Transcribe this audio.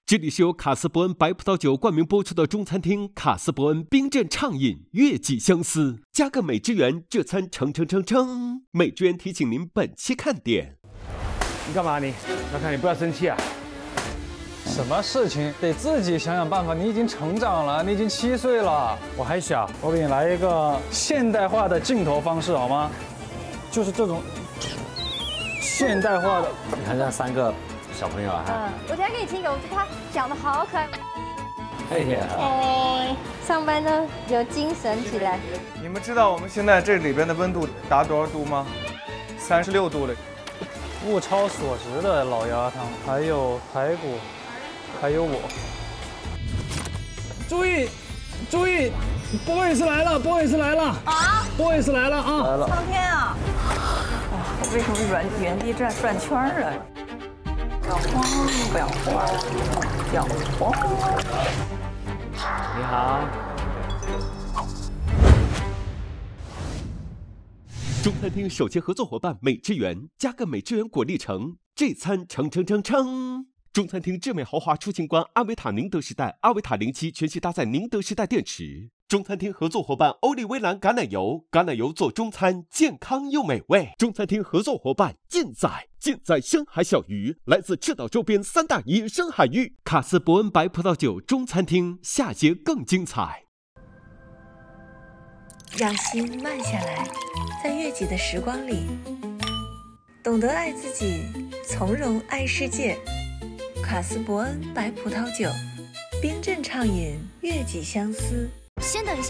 这里是由卡斯伯恩白葡萄酒冠名播出的中餐厅卡斯伯恩冰镇畅饮月季相思，加个美之源，这餐撑。美之源提醒您本期看点。 你干嘛你？小凯，你不要生气啊！ 什么事情得自己想想办法。你已经成长了，你已经7岁了，我还小。我给你来一个现代化的镜头方式好吗？就是这种现代化的。 你看这3个小朋友啊， 我等下给你听一个，我觉得他讲的好可爱。 嘿嘿， 上班呢有精神起来。 你们知道我们现在这里边的温度达多少度吗？36度了。 物超所值的老鸭汤，还有排骨，还有我。注意，boys 来了，boys 来了啊 ，boys 来了啊！ 来了。 苍天啊！我为什么原地转圈啊？不要慌，不要慌，不要慌。 你好。 中餐厅首席合作伙伴美之源，加个美之源果粒橙，这餐撑。中餐厅智美豪华出行观阿维塔宁德时代阿维塔07全系搭载宁德时代电池。中餐厅合作伙伴欧丽薇兰橄榄油，橄榄油做中餐健康又美味。中餐厅合作伙伴健仔深海小鱼，来自赤岛周边3大野生海域。卡斯伯恩白葡萄酒中餐厅下节更精彩。 让心慢下来，在悦己的时光里，懂得爱自己，从容爱世界。卡斯伯恩白葡萄酒，冰镇畅饮，悦己相思。 先等一下。